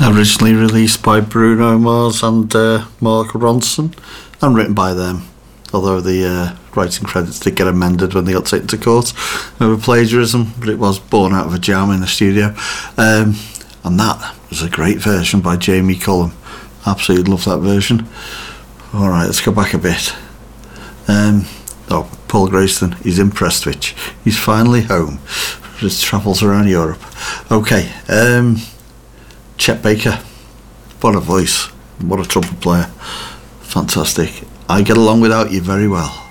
Originally released by Bruno Mars and Mark Ronson, and written by them. Although the writing credits did get amended when they got taken to court over plagiarism, but it was born out of a jam in the studio. And that was a great version by Jamie Cullum. Absolutely love that version. Alright, let's go back a bit. Paul Grayston, he's in Prestwich. He's finally home. His travels around Europe. Okay, Chet Baker. What a voice. What a trumpet player. Fantastic. I Get Along Without You very well.